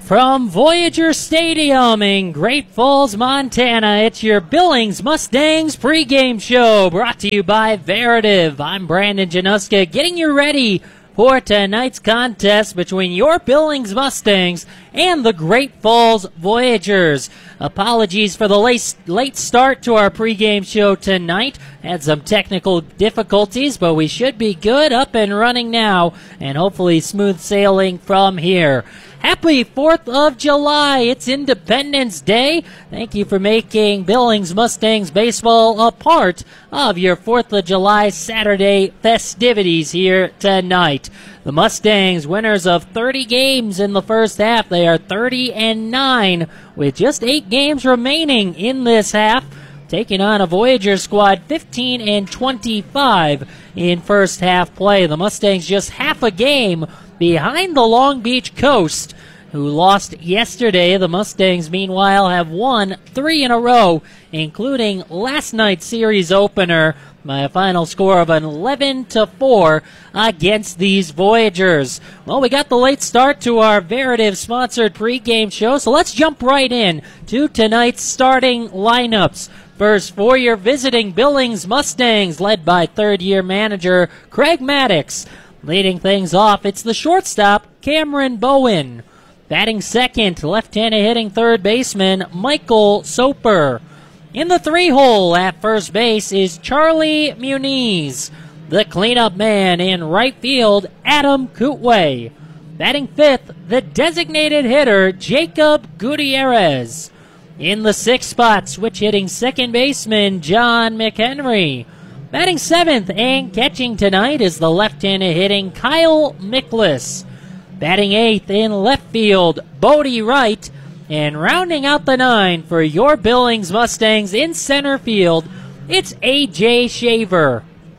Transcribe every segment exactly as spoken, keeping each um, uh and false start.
From Voyager Stadium in Great Falls, Montana, it's your Billings Mustangs pregame show brought to you by Veritiv. I'm Brandon Januska, getting you ready for tonight's contest between your Billings Mustangs and the Great Falls Voyagers. Apologies for the late, late start to our pregame show tonight. Had some technical difficulties, but we should be good, up and running now, and hopefully smooth sailing from here. Happy fourth of July. It's Independence Day. Thank you for making Billings Mustangs baseball a part of your fourth of July Saturday festivities here tonight. The Mustangs, winners of thirty games in the first half. They are thirty and nine with just eight games remaining in this half, taking on a Voyager squad fifteen and twenty-five in first half play. The Mustangs just half a game behind the Long Beach Coast, who lost yesterday. The Mustangs, meanwhile, have won three in a row, including last night's series opener by a final score of eleven to four against these Voyagers. Well, we got the late start to our Veritiv-sponsored pregame show, so let's jump right in to tonight's starting lineups. First, for your visiting Billings Mustangs, led by third-year manager Craig Maddox. Leading things off, it's the shortstop, Cameron Bowen. Batting second, left-handed hitting third baseman, Michael Soper. In the three-hole at first base is Charlie Muniz. The cleanup man in right field, Adam Kootway. Batting fifth, the designated hitter, Jacob Gutierrez. In the sixth spot, switch hitting second baseman, John McHenry. Batting seventh and catching tonight is the left-handed hitting Kyle Miklas. Batting eighth in left field, Bodie Wright. And rounding out the nine for your Billings Mustangs in center field, it's A J Shaver.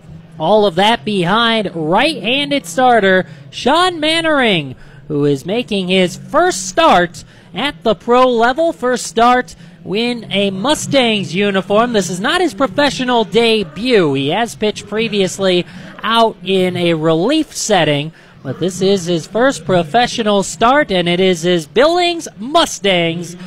All of that behind right-handed starter Sean Mannering, who is making his first start at the pro level. First start in a Mustangs uniform. This is not his professional debut. He has pitched previously out in a relief setting, but this is his first professional start, and it is his Billings Mustangs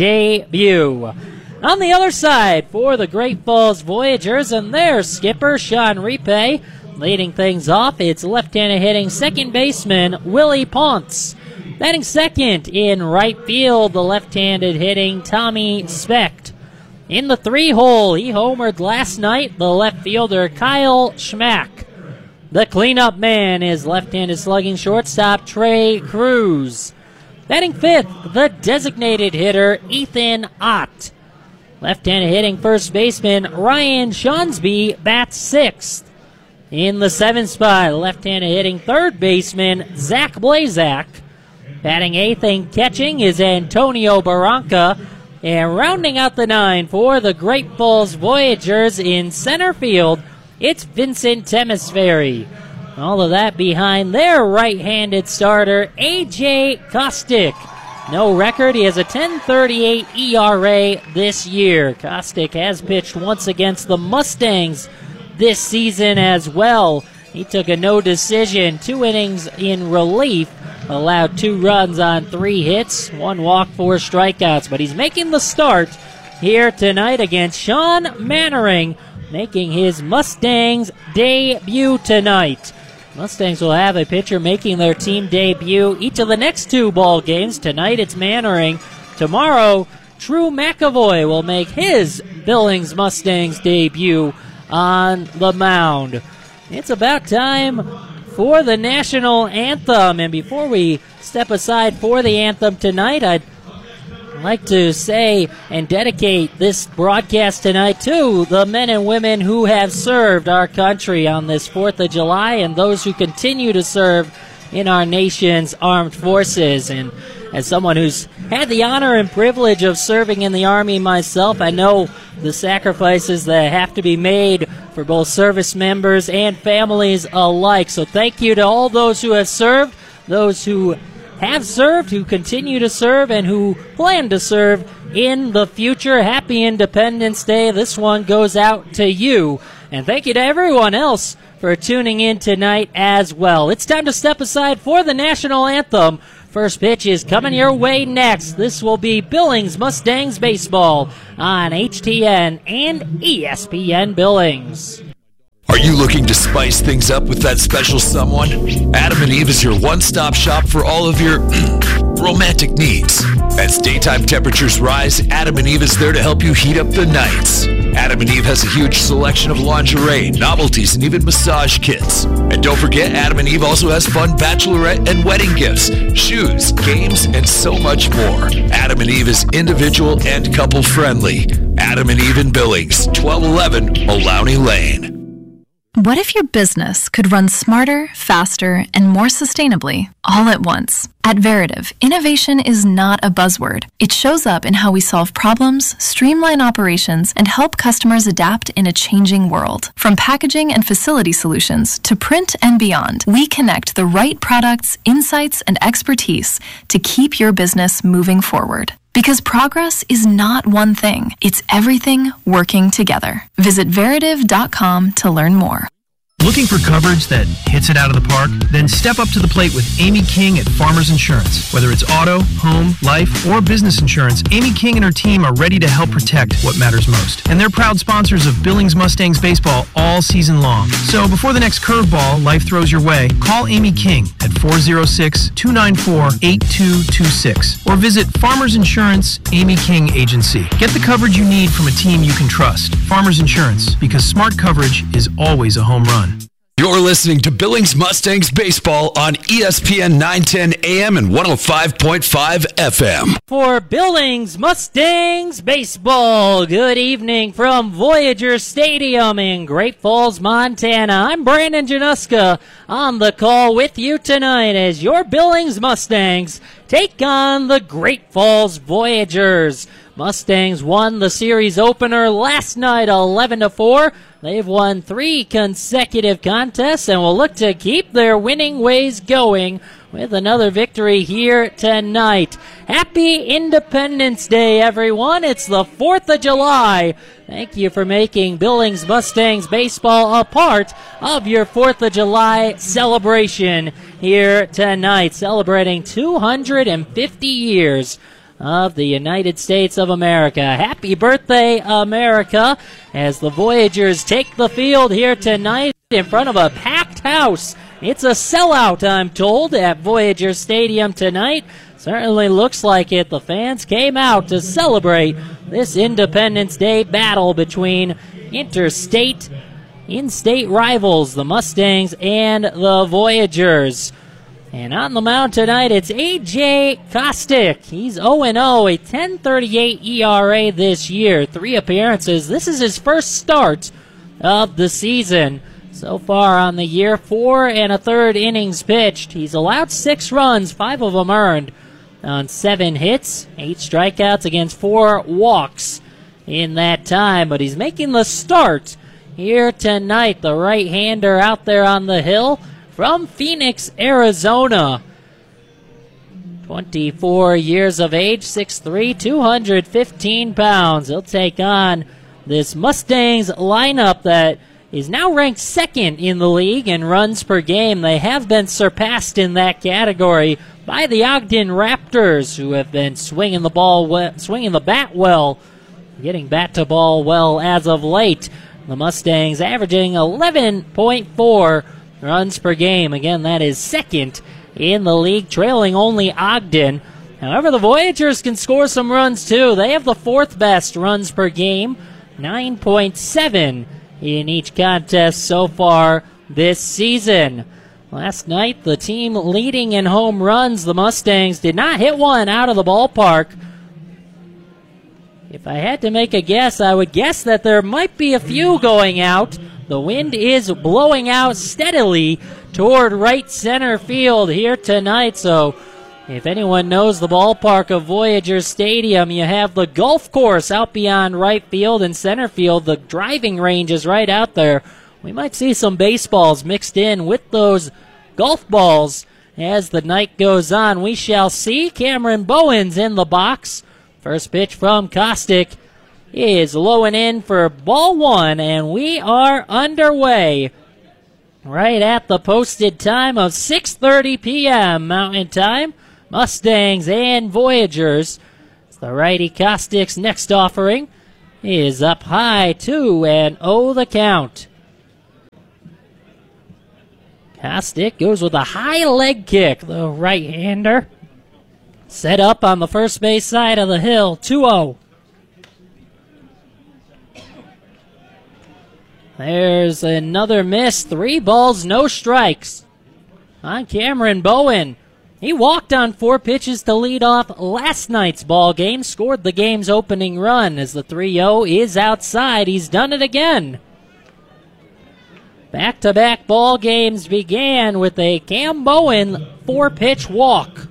debut. On the other side, for the Great Falls Voyagers and their skipper, Sean Ripe, leading things off, it's left-handed hitting second baseman Willie Ponce. Batting second in right field, the left-handed hitting Tommy Specht. In the three-hole, he homered last night, the left fielder Kyle Schmack. The cleanup man is left-handed slugging shortstop Trey Cruz. Batting fifth, the designated hitter Ethan Ott. Left-handed hitting first baseman Ryan Shonsby bats sixth. In the seventh spot, left-handed hitting third baseman Zach Blazak. Batting eighth and catching is Antonio Barranca. And rounding out the nine for the Great Falls Voyagers in center field, it's Vincent Temesferi. All of that behind their right-handed starter, A J Kostick. No record. He has a ten thirty-eight E R A this year. Kostick has pitched once against the Mustangs this season as well. He took a no decision, two innings in relief, allowed two runs on three hits, one walk, four strikeouts. But he's making the start here tonight against Sean Mannering, making his Mustangs debut tonight. Mustangs will have a pitcher making their team debut each of the next two ball games. Tonight it's Mannering. Tomorrow, Drew McAvoy will make his Billings Mustangs debut on the mound. It's about time for the national anthem. And before we step aside for the anthem tonight, I'd like to say and dedicate this broadcast tonight to the men and women who have served our country on this fourth of July and those who continue to serve in our nation's armed forces. And as someone who's had the honor and privilege of serving in the Army myself, I know the sacrifices that have to be made for both service members and families alike. So thank you to all those who have served, those who have served, who continue to serve, and who plan to serve in the future. Happy Independence Day. This one goes out to you. And thank you to everyone else for tuning in tonight as well. It's time to step aside for the national anthem first pitch is coming your way next. This will be Billings Mustangs baseball on H T N and E S P N Billings. Are you looking to spice things up with that special someone? Adam and Eve is your one-stop shop for all of your romantic needs. As daytime temperatures rise, Adam and Eve is there to help you heat up the nights. Adam and Eve has a huge selection of lingerie, novelties, and even massage kits. And don't forget, Adam and Eve also has fun bachelorette and wedding gifts, shoes, games, and so much more. Adam and Eve is individual and couple friendly. Adam and Eve in Billings, twelve eleven Maloney Lane. What if your business could run smarter, faster, and more sustainably all at once? At Veritiv, innovation is not a buzzword. It shows up in how we solve problems, streamline operations, and help customers adapt in a changing world. From packaging and facility solutions to print and beyond, we connect the right products, insights, and expertise to keep your business moving forward. Because progress is not one thing, it's everything working together. Visit Veritiv dot com to learn more. Looking for coverage that hits it out of the park? Then step up to the plate with Amy King at Farmers Insurance. Whether it's auto, home, life, or business insurance, Amy King and her team are ready to help protect what matters most. And they're proud sponsors of Billings Mustangs baseball all season long. So before the next curveball life throws your way, call Amy King at four oh six, two nine four, eight two two six or visit Farmers Insurance Amy King Agency. Get the coverage you need from a team you can trust. Farmers Insurance, because smart coverage is always a home run. You're listening to Billings Mustangs baseball on E S P N nine ten A M and one oh five point five F M. For Billings Mustangs baseball, good evening from Voyager Stadium in Great Falls, Montana. I'm Brandon Januska on the call with you tonight as your Billings Mustangs take on the Great Falls Voyagers. Mustangs won the series opener last night eleven to four. They've won three consecutive contests and will look to keep their winning ways going with another victory here tonight. Happy Independence Day, everyone. It's the fourth of July. Thank you for making Billings Mustangs baseball a part of your fourth of July celebration here tonight, celebrating two hundred fifty years of the United States of America. Happy birthday, America, as the Voyagers take the field here tonight in front of a packed house. It's a sellout, I'm told, at Voyager Stadium tonight. Certainly looks like it. The fans came out to celebrate this Independence Day battle between interstate, in-state rivals, the Mustangs and the Voyagers. And on the mound tonight, it's A J Kostick. He's oh and oh, a ten thirty-eight E R A this year. Three appearances. This is his first start of the season. So far on the year, four and a third innings pitched. He's allowed six runs, five of them earned on seven hits, eight strikeouts against four walks in that time. But he's making the start here tonight. The right-hander out there on the hill from Phoenix, Arizona. twenty-four years of age, six three, two hundred fifteen pounds. He'll take on this Mustangs lineup that is now ranked second in the league in runs per game. They have been surpassed in that category by the Ogden Raptors, who have been swinging the ball, we- swinging the bat well, getting bat to ball well as of late. The Mustangs averaging eleven point four runs per game. Again, that is second in the league, trailing only Ogden. However, the Voyagers can score some runs too. They have the fourth best runs per game, nine point seven in each contest so far this season. Last night, the team leading in home runs. The Mustangs did not hit one out of the ballpark. If I had to make a guess, I would guess that there might be a few going out. The wind is blowing out steadily toward right center field here tonight, so if anyone knows the ballpark of Voyager Stadium, you have the golf course out beyond right field and center field. The driving range is right out there. We might see some baseballs mixed in with those golf balls as the night goes on. We shall see. Cameron Bowens in the box. First pitch from Kostick is low and in for ball one, and we are underway right at the posted time of six thirty p.m. Mountain Time. Mustangs and Voyagers. The righty Kostik's next offering is up high, two and oh the count. Kostik goes with a high leg kick, the right-hander. Set up on the first base side of the hill, two oh. There's another miss, three balls, no strikes on Cameron Bowen. He walked on four pitches to lead off last night's ball game, scored the game's opening run as the three oh is outside. He's done it again. Back-to-back ball games began with a Cam Bowen four-pitch walk.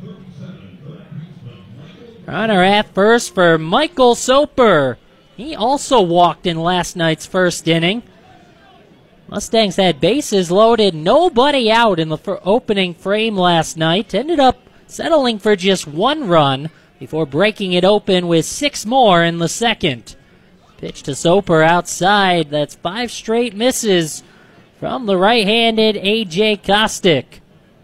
Runner at first for Michael Soper. He also walked in last night's first inning. Mustangs had bases loaded, nobody out in the opening frame last night. Ended up settling for just one run before breaking it open with six more in the second. Pitch to Soper outside. That's five straight misses from the right-handed A J Kostik.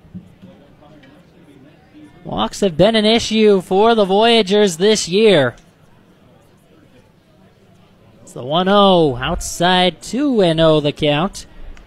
Walks have been an issue for the Voyagers this year. It's the one oh, outside two and oh the count.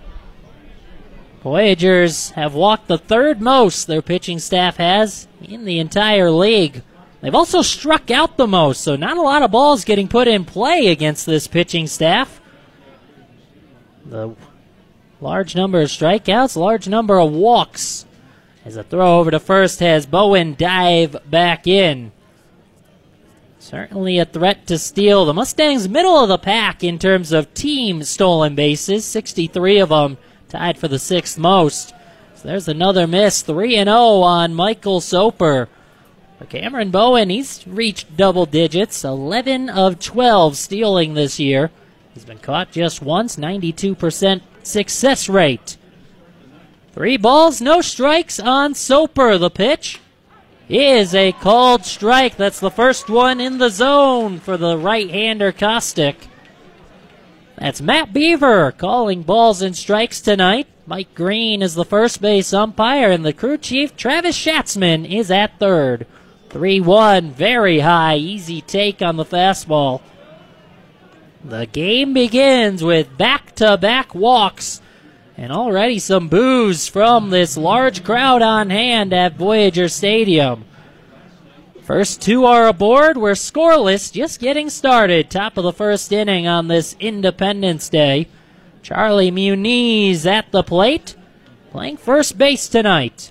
Voyagers have walked the third most their pitching staff has in the entire league. They've also struck out the most, so not a lot of balls getting put in play against this pitching staff. The large number of strikeouts, large number of walks. As a throw over to first has Bowen dive back in. Certainly a threat to steal. The Mustangs middle of the pack in terms of team stolen bases, sixty-three of them, tied for the sixth most. So there's another miss, three and oh on Michael Soper. For Cameron Bowen, he's reached double digits, eleven of twelve stealing this year. He's been caught just once, ninety-two percent success rate. Three balls, no strikes on Soper. The pitch is a called strike. That's the first one in the zone for the right-hander Kostik. That's Matt Beaver calling balls and strikes tonight. Mike Green is the first base umpire, and the crew chief, Travis Schatzman, is at third. three one, very high, easy take on the fastball. The game begins with back-to-back walks, and already some boos from this large crowd on hand at Voyager Stadium. First two are aboard. We're scoreless, just getting started. Top of the first inning on this Independence Day. Charlie Muniz at the plate, playing first base tonight.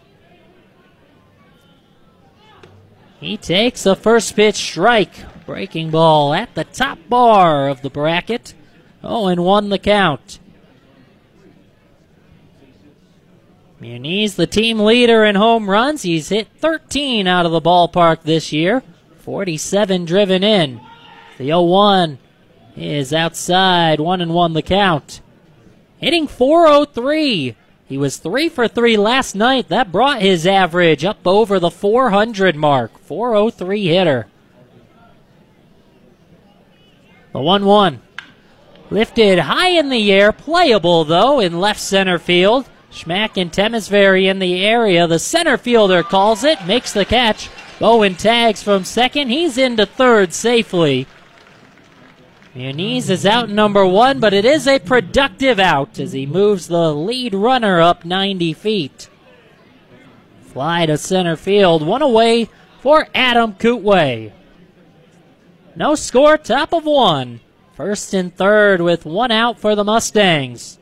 He takes a first pitch strike. Breaking ball at the top bar of the bracket. oh and one the count. Muniz, the team leader in home runs. He's hit thirteen out of the ballpark this year. forty-seven driven in. The oh one is outside. one and one the count. Hitting four oh three. He was three for three last night. That brought his average up over the four hundred mark. four oh three hitter. The one one. Lifted high in the air. Playable, though, in left center field. Schmack and Temesbury in the area. The center fielder calls it, makes the catch. Bowen tags from second. He's into third safely. Muniz is out number one, but it is a productive out as he moves the lead runner up ninety feet. Fly to center field. One away for Adam Kootway. No score, top of one. First and third with one out for the Mustangs.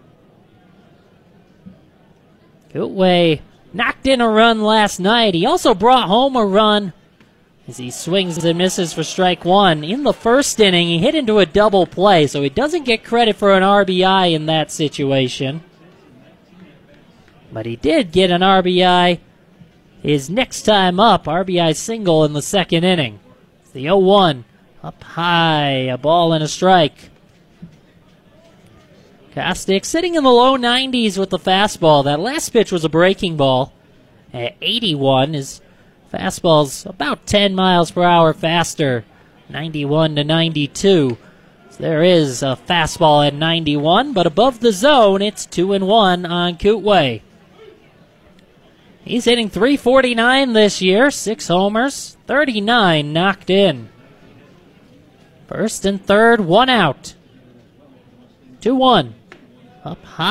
Kootway knocked in a run last night. He also brought home a run as he swings and misses for strike one. In the first inning, he hit into a double play, so he doesn't get credit for an R B I in that situation. But he did get an R B I his next time up, R B I single in the second inning. It's the oh one, up high, a ball and a strike. Kostik sitting in the low nineties with the fastball. That last pitch was a breaking ball at eighty-one. His fastball's about ten miles per hour faster, ninety-one to ninety-two. So there is a fastball at ninety-one, but above the zone, it's two and one on Kootway. He's hitting three forty-nine this year, six homers, thirty-nine knocked in. First and third, one out. two one. Up high.